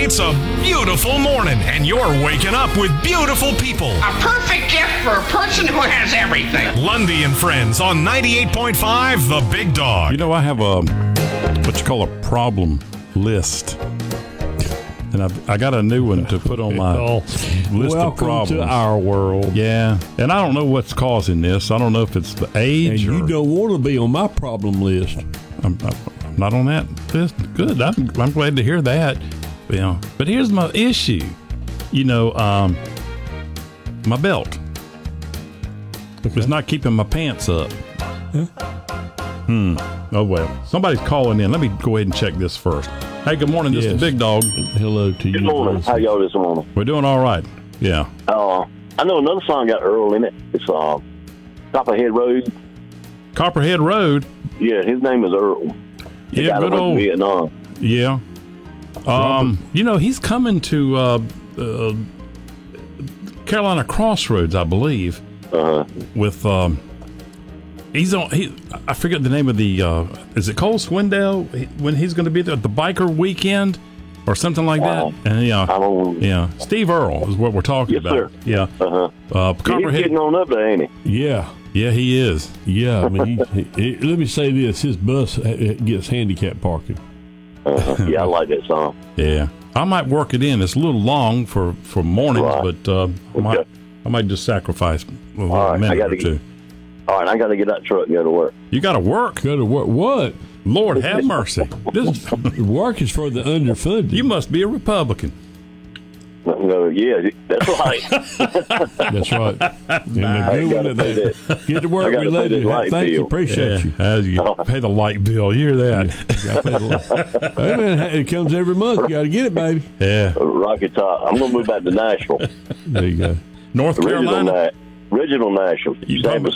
It's a beautiful morning, and you're waking up with beautiful people. A perfect gift for a person who has everything. Lundy and Friends on 98.5 The Big Dog. You know, I have what you call a problem list. And I got a new one to put on my list of problems. Welcome to our world. Yeah. And I don't know what's causing this. I don't know if it's the age. And you don't want to be on my problem list. I'm not on that list. Good. I'm glad to hear that. Yeah. But here's my issue. You know, my belt. Okay. It's not keeping my pants up. Huh? Oh, well. Somebody's calling in. Let me go ahead and check this first. Hey, good morning. This is Big Dog. Hello to you. Good morning. How y'all this morning? We're doing all right. Yeah. I know another song got Earl in it. It's Copperhead Road. Copperhead Road? Yeah, his name is Earl. Yeah, good old Vietnam. Yeah. You know, he's coming to Carolina Crossroads, I believe. With I forget the name of the is it Cole Swindell when he's going to be there at the biker weekend or something like that? And Steve Earle is what we're talking about. Sir. Yeah. He's getting on up there, ain't he? Yeah, he is. Yeah, I mean, let me say this: his bus gets handicap parking. Yeah, I like that song. Yeah, I might work it in. It's a little long for mornings, right. But I might just sacrifice a minute or two. All right, I got to get that truck and go to work. You got to work? Go to work? What? Lord have mercy. This work is for the underfunded. You must be a Republican. No, yeah, that's right. That's right. Get to work related. Thank you. Appreciate you. As you pay the light bill. You hear that? Hey, man, it comes every month. You got to get it, baby. Yeah. Rocky Top. I'm going to move back to Nashville. There you go. North Carolina? Original Nashville. Established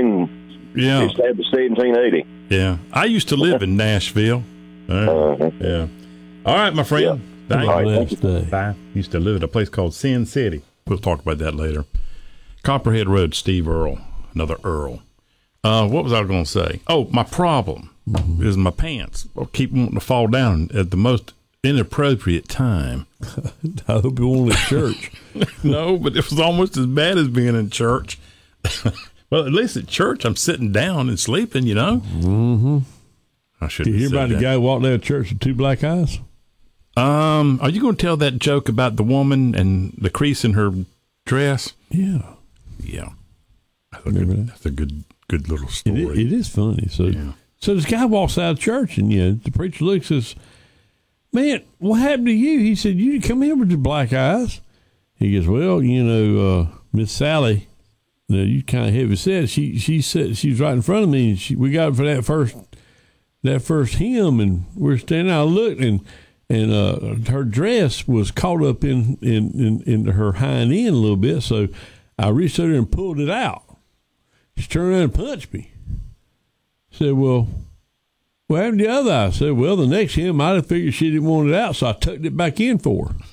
1780. Yeah. I used to live in Nashville. Yeah. All right, my friend. Yeah. I used to live at a place called Sin City. We'll talk about that later. Copperhead Road, Steve Earle. Another Earl. What was I going to say? Oh, my problem is my pants. I keep wanting to fall down at the most inappropriate time. I hope you won't at church. No, but it was almost as bad as being in church. Well, at least at church, I'm sitting down and sleeping, you know? Mm-hmm. I should. Did you hear about the guy who walked out of church with two black eyes? Are you going to tell that joke about the woman and the crease in her dress? Yeah. That's a good little story. It is funny. So this guy walks out of church, and the preacher looks and says, "Man, what happened to you?" He said, "You didn't come in with your black eyes." He goes, "Well, Miss Sally, you kind of heavy set. She said she was right in front of me, and we got up for that first hymn, and we're standing out. I looked, and her dress was caught up into her hind end a little bit, so I reached over and pulled it out. She turned around and punched me. Said, well, what happened to the other eye? I said, well, the next hymn, I'd have figured she didn't want it out, so I tucked it back in for her.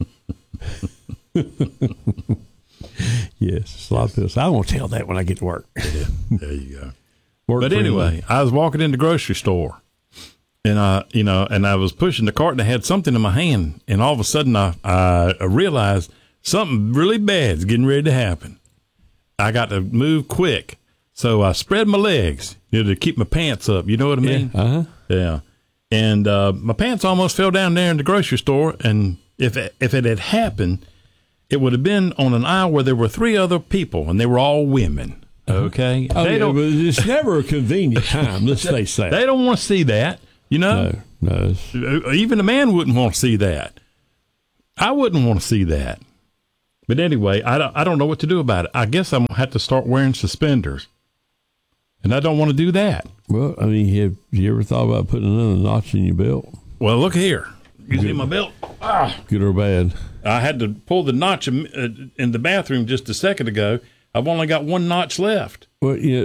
Yes, it's a lot of this. I won't tell that when I get to work. Yeah, there you go. But anyway, I was walking in the grocery store. And I was pushing the cart, and I had something in my hand, and all of a sudden I realized something really bad is getting ready to happen. I got to move quick, so I spread my legs to keep my pants up. You know what I mean? Yeah. And my pants almost fell down there in the grocery store, and if it had happened, it would have been on an aisle where there were 3 other people, and they were all women. Okay, but it's never a convenient time. Let's face that. They don't want to see that. No. Even a man wouldn't want to see that. I wouldn't want to see that. But anyway, I don't know what to do about it. I guess I'm going to have to start wearing suspenders. And I don't want to do that. Well, I mean, have you ever thought about putting another notch in your belt? Well, look here. You see my belt? Good or bad? I had to pull the notch in the bathroom just a second ago. I've only got 1 notch left. Well, yeah.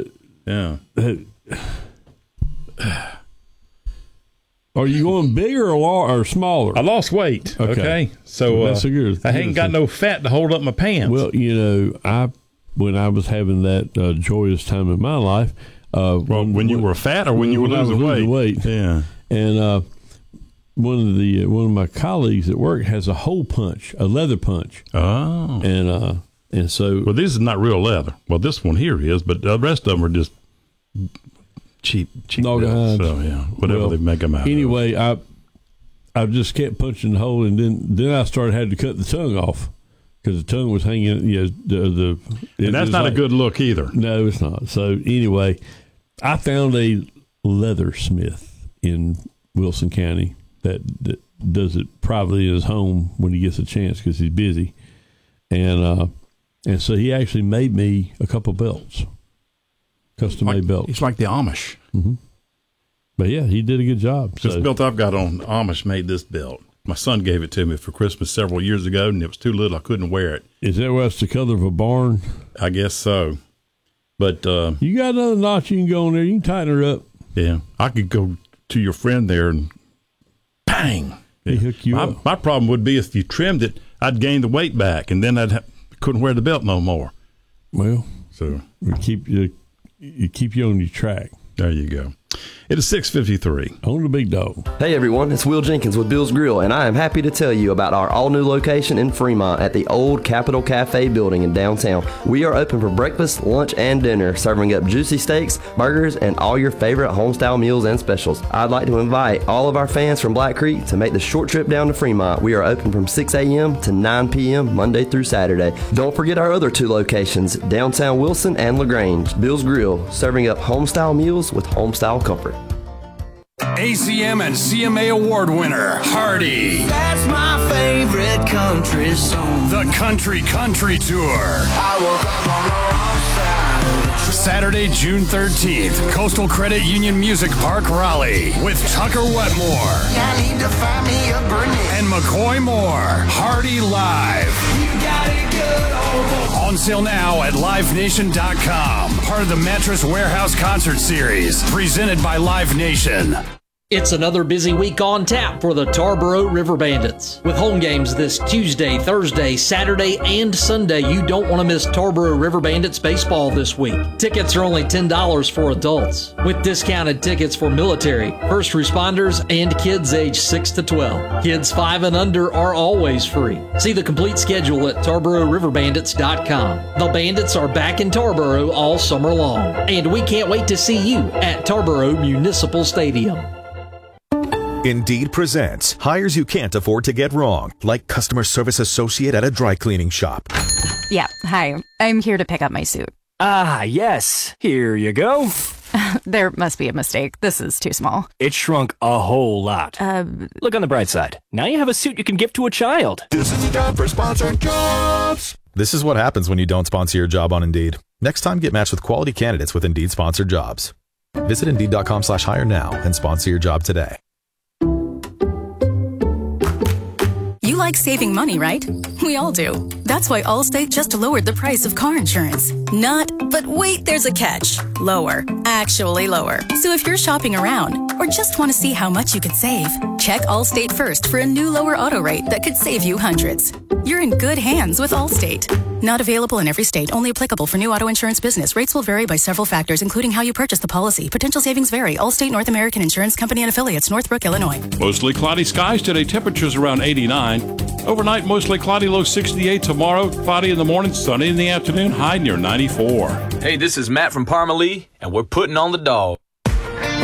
Are you going bigger or smaller? I lost weight. Okay. So I ain't got no fat to hold up my pants. Well, when I was having that joyous time in my life. When you were fat or when you were losing weight? Yeah. And one of my colleagues at work has a hole punch, a leather punch. Oh. And so. Well, this is not real leather. Well, this one here is, but the rest of them are just cheap. Dog hides. So, yeah, whatever they make them out anyway, of. I just kept punching the hole, and then I started having to cut the tongue off because the tongue was hanging. And that's not a good look either. No, it's not. So anyway, I found a leathersmith in Wilson County that does it privately in his home when he gets a chance because he's busy, and so he actually made me a couple belts, custom made belts. It's like the Amish. Mm-hmm. But yeah, he did a good job. This belt I've got on, Amish made this belt. My son gave it to me for Christmas several years ago, and it was too little. I couldn't wear it. Is that what's the color of a barn? I guess so. But you got another notch you can go on there. You can tighten her up. Yeah, I could go to your friend there and bang. He hook you up. My problem would be if you trimmed it, I'd gain the weight back, and then couldn't wear the belt no more. Well, so it keep you on your track. There you go. It is 6:53. On the big dog. Hey everyone, it's Will Jenkins with Bill's Grill, and I am happy to tell you about our all-new location in Fremont at the old Capitol Cafe building in downtown. We are open for breakfast, lunch, and dinner, serving up juicy steaks, burgers, and all your favorite homestyle meals and specials. I'd like to invite all of our fans from Black Creek to make the short trip down to Fremont. We are open from 6 a.m. to 9 p.m. Monday through Saturday. Don't forget our other two locations, downtown Wilson and LaGrange. Bill's Grill, serving up homestyle meals with homestyle comfort. ACM and CMA award winner, Hardy. That's my favorite country song. The Country Tour. I woke up on the wrong side. Saturday, June 13th, Coastal Credit Union Music Park, Raleigh, with Tucker Wetmore. I need to find me a Burnett. And McCoy Moore. Hardy Live. You got it good, old boy. On sale now at LiveNation.com. Part of the Mattress Warehouse Concert Series, presented by Live Nation. It's another busy week on tap for the Tarboro River Bandits. With home games this Tuesday, Thursday, Saturday, and Sunday, you don't want to miss Tarboro River Bandits baseball this week. Tickets are only $10 for adults, with discounted tickets for military, first responders, and kids age 6 to 12. Kids 5 and under are always free. See the complete schedule at TarboroRiverBandits.com. The Bandits are back in Tarboro all summer long, and we can't wait to see you at Tarboro Municipal Stadium. Indeed presents hires you can't afford to get wrong, like customer service associate at a dry cleaning shop. Yeah, hi. I'm here to pick up my suit. Ah, yes. Here you go. There must be a mistake. This is too small. It shrunk a whole lot. Look on the bright side. Now you have a suit you can give to a child. This is time for sponsored jobs. This is what happens when you don't sponsor your job on Indeed. Next time, get matched with quality candidates with Indeed sponsored jobs. Visit Indeed.com/hire now and sponsor your job today. You like saving money, right? We all do. That's why Allstate just lowered the price of car insurance. But wait, there's a catch. Lower. Actually lower. So if you're shopping around or just want to see how much you could save, check Allstate first for a new lower auto rate that could save you hundreds. You're in good hands with Allstate. Not available in every state, only applicable for new auto insurance business. Rates will vary by several factors, including how you purchase the policy. Potential savings vary. Allstate North American Insurance Company and Affiliates, Northbrook, Illinois. Mostly cloudy skies today, temperatures around 89. Overnight, mostly cloudy, low 68. Tomorrow, cloudy in the morning, sunny in the afternoon, high near 94. Hey, this is Matt from Parmalee, and we're putting on the dog.